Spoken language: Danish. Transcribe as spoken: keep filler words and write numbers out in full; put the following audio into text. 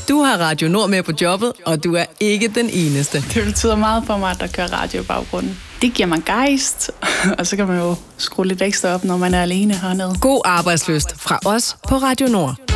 Du har Radio Nord med på jobbet, og du er ikke den eneste. Det betyder meget for mig, at der kører radio i baggrunden. Det giver mig gejst, og så kan man jo skrue lidt ekstra op, når man er alene hernede. God arbejdslyst fra os på Radio Nord.